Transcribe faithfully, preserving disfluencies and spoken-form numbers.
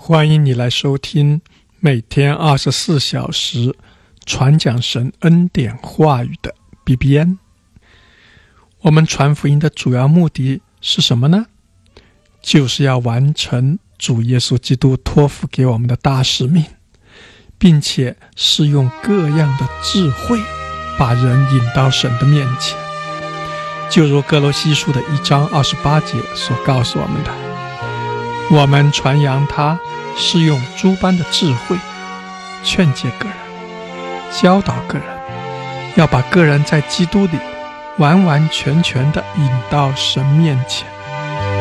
欢迎你来收听每天二十四小时传讲神恩典话语的 B B N。 我们传福音的主要目的是什么呢？就是要完成主耶稣基督托付给我们的大使命，并且是用各样的智慧把人引到神的面前，就如哥罗西书的一章二十八节所告诉我们的，我们传扬他是用诸般的智慧劝诫个人，教导个人，要把个人在基督里完完全全地引到神面前。